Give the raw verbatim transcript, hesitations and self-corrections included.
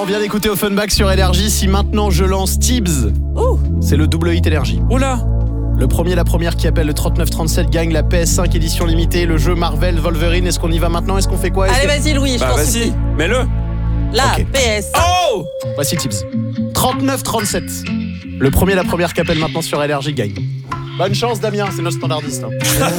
On vient d'écouter Offenbach sur Énergie. Si maintenant je lance Tibbs, Oh, c'est le double hit Énergie. oula. Le premier, la première qui appelle le trente-neuf trente-sept gagne la P S cinq édition limitée, le jeu Marvel Wolverine. Est-ce qu'on y va maintenant? Est-ce qu'on fait quoi? Est-ce Allez, que- vas-y, Louis, je Bah t'en vas-y, supplie. mets-le. Là, Ok. P S. Oh Voici Tibbs. trente-neuf trente-sept. Le premier, la première qui appelle maintenant sur Énergie gagne. Bonne chance Damien, c'est notre standardiste. hein.